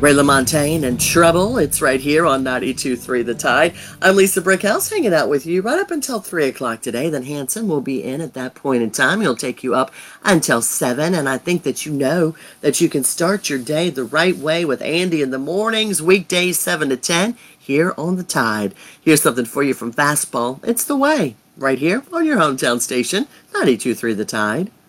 Ray LaMontagne and Trouble. It's right here on 92.3 The Tide. I'm Lisa Brickhouse hanging out with you right up until 3 o'clock today. Then Hanson will be in at that point in time. He'll take you up until 7. And I think that you know that you can start your day the right way with Andy in the mornings, weekdays 7 to 10 here on The Tide. Here's something for you from Fastball. It's the way right here on your hometown station, 92.3 The Tide.